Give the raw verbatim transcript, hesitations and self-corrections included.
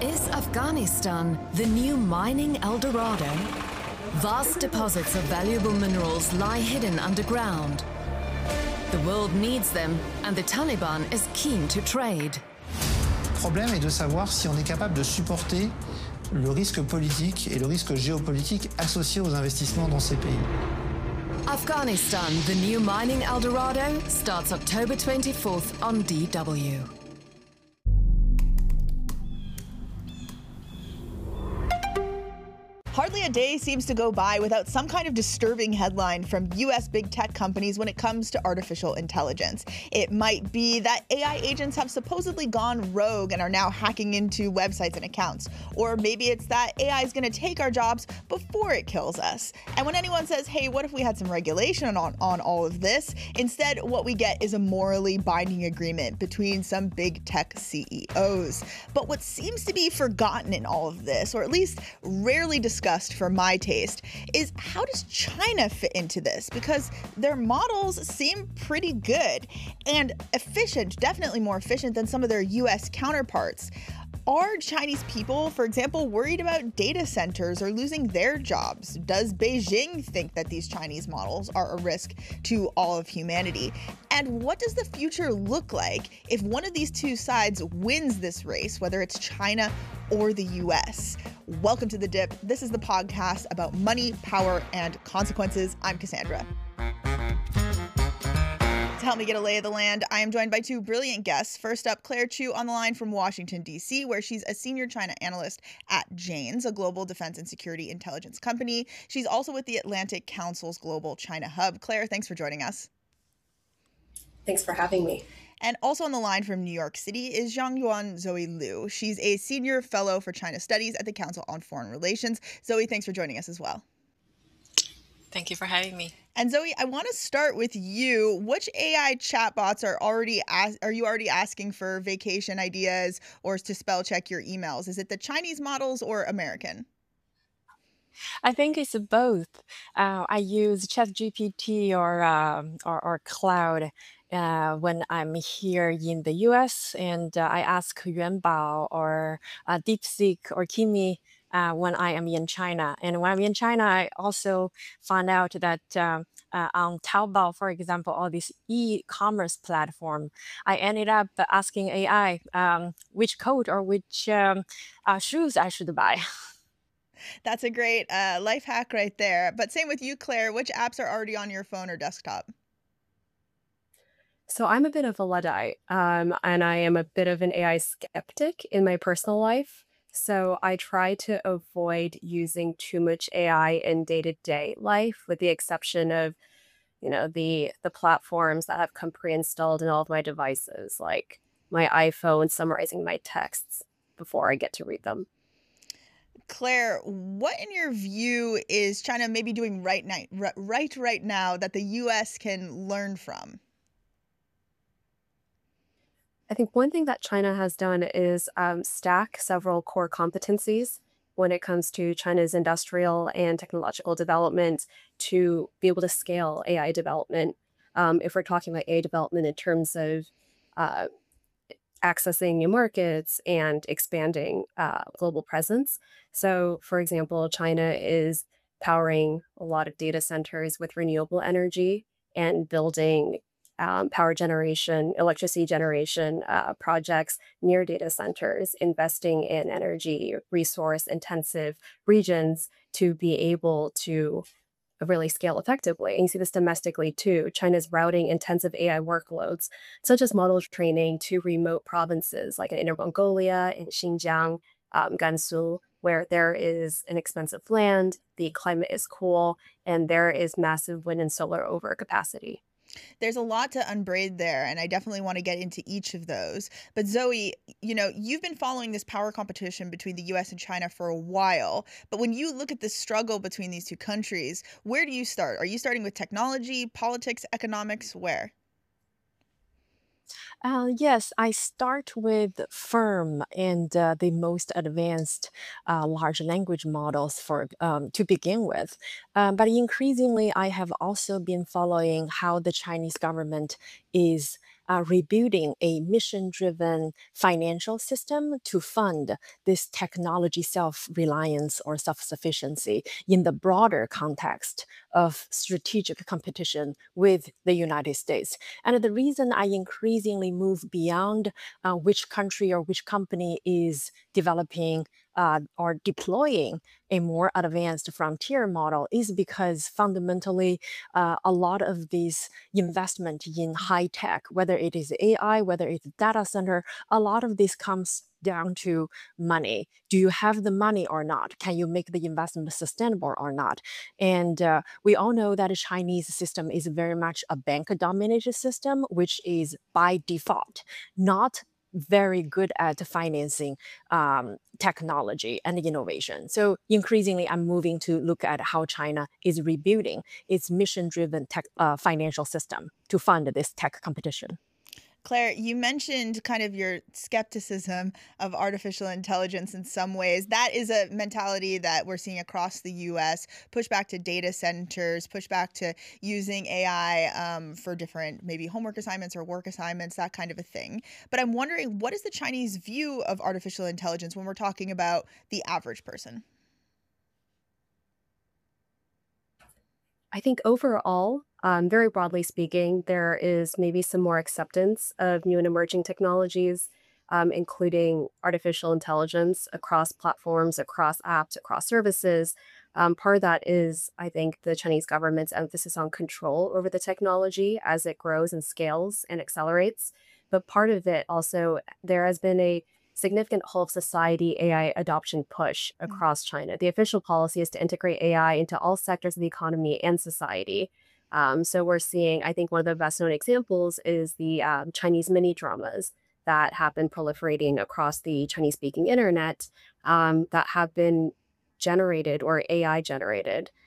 Is Afghanistan the new mining El Dorado? Vast deposits of valuable minerals lie hidden underground. The world needs them, and the Taliban is keen to trade. Le problème est de savoir si on est capable de supporter le risque politique et le risque géopolitique associé aux investissements dans ces pays. Afghanistan, the new mining El Dorado, starts October twenty-fourth on D W. Hardly a day seems to go by without some kind of disturbing headline from U S big tech companies when it comes to artificial intelligence. It might be that A I agents have supposedly gone rogue and are now hacking into websites and accounts. Or maybe it's that A I is going to take our jobs before it kills us. And when anyone says, hey, what if we had some regulation on, on all of this? Instead, what we get is a morally binding agreement between some big tech C E Os. But what seems to be forgotten in all of this, or at least rarely discussed for my taste, is how does China fit into this? Because their models seem pretty good and efficient, definitely more efficient than some of their U S counterparts. Are Chinese people, for example, worried about data centers or losing their jobs? Does Beijing think that these Chinese models are a risk to all of humanity? And what does the future look like if one of these two sides wins this race, whether it's China or the U S? Welcome to The Dip. This is the podcast about money, power, and consequences. I'm Cassandra. To help me get a lay of the land, I am joined by two brilliant guests. First up, Claire Chu on the line from Washington, D C, where she's a senior China analyst at Janes, a global defense and security intelligence company. She's also with the Atlantic Council's Global China Hub. Claire, thanks for joining us. Thanks for having me. And also on the line from New York City is Zhongyuan Zoe Liu. She's a senior fellow for China Studies at the Council on Foreign Relations. Zoe, thanks for joining us as well. Thank you for having me. And Zoe, I want to start with you. Which A I chatbots are already as- are you already asking for vacation ideas or to spell check your emails? Is it the Chinese models or American? I think it's both. Uh, I use ChatGPT or um, or, or Cloud uh, when I'm here in the U S, and uh, I ask Yuanbao or uh, DeepSeek or Kimi uh, when I am in China. And when I'm in China, I also found out that um, uh, on Taobao, for example, all this e-commerce platform, I ended up asking A I um, which coat or which um, uh, shoes I should buy. That's a great uh, life hack right there. But same with you, Claire. Which apps are already on your phone or desktop? So I'm a bit of a Luddite, um, and I am a bit of an A I skeptic in my personal life. So I try to avoid using too much A I in day-to-day life, with the exception of, you know, the the platforms that have come pre-installed in all of my devices, like my iPhone summarizing my texts before I get to read them. Claire, what in your view is China maybe doing right now, right right now that the U S can learn from? I think one thing that China has done is um, stack several core competencies when it comes to China's industrial and technological development to be able to scale A I development. Um, if we're talking about A I development in terms of uh, accessing new markets and expanding uh, global presence. So, for example, China is powering a lot of data centers with renewable energy and building um, power generation, electricity generation uh, projects near data centers, investing in energy resource intensive regions to be able to really scale effectively. And you see this domestically too. China's routing intensive A I workloads, such as model training, to remote provinces like in Inner Mongolia, in Xinjiang, um, Gansu, where there is inexpensive land, the climate is cool, and there is massive wind and solar overcapacity. There's a lot to unbraid there, and I definitely want to get into each of those. But Zoe, you know, you've been following this power competition between the U S and China for a while. But when you look at the struggle between these two countries, where do you start? Are you starting with technology, politics, economics? Where? Uh, yes, I start with firm and uh, the most advanced uh, large language models for um, to begin with. Um, but increasingly, I have also been following how the Chinese government is uh, rebuilding a mission driven financial system to fund this technology self reliance or self sufficiency in the broader context of strategic competition with the United States. And the reason I increasingly move beyond uh, which country or which company is developing uh, or deploying a more advanced frontier model is because fundamentally uh, a lot of these investment in high tech, whether it is A I, whether it's data center, a lot of this comes down to money. Do you have the money or not? Can you make the investment sustainable or not? And uh, we all know that the Chinese system is very much a bank dominated system, which is by default not very good at financing um, technology and innovation. So increasingly, I'm moving to look at how China is rebuilding its mission-driven tech uh, financial system to fund this tech competition. Claire, you mentioned kind of your skepticism of artificial intelligence in some ways. That is a mentality that we're seeing across the U S, pushback to data centers, pushback to using A I um, for different maybe homework assignments or work assignments, that kind of a thing. But I'm wondering, what is the Chinese view of artificial intelligence when we're talking about the average person? I think overall, um, very broadly speaking, there is maybe some more acceptance of new and emerging technologies, um, including artificial intelligence across platforms, across apps, across services. Um, part of that is, I think, the Chinese government's emphasis on control over the technology as it grows and scales and accelerates. But part of it also, there has been a significant whole of society A I adoption push across China. The official policy is to integrate A I into all sectors of the economy and society. Um, so we're seeing, I think one of the best known examples is the um, Chinese mini dramas that have been proliferating across the Chinese speaking internet um, that have been generated or A I generated.